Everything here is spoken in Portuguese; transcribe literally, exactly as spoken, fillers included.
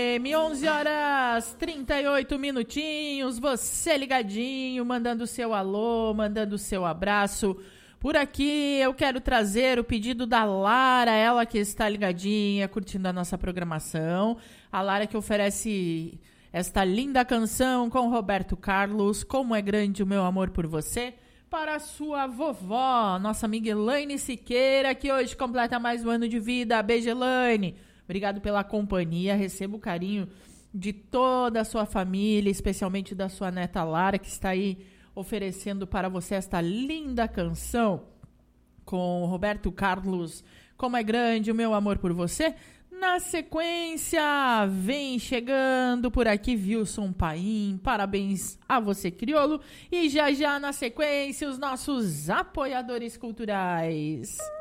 onze horas trinta e oito minutinhos, você ligadinho, mandando seu alô, mandando seu abraço. Por aqui eu quero trazer o pedido da Lara, ela que está ligadinha, curtindo a nossa programação. A Lara que oferece esta linda canção com Roberto Carlos, Como é Grande o Meu Amor por Você, para a sua vovó, nossa amiga Elaine Siqueira, que hoje completa mais um ano de vida. Beijo, Elaine. Obrigado pela companhia, recebo o carinho de toda a sua família, especialmente da sua neta Lara, que está aí oferecendo para você esta linda canção com Roberto Carlos, Como é Grande o Meu Amor por Você. Na sequência, vem chegando por aqui Wilson Paim, parabéns a você, crioulo. E já já na sequência, os nossos apoiadores culturais.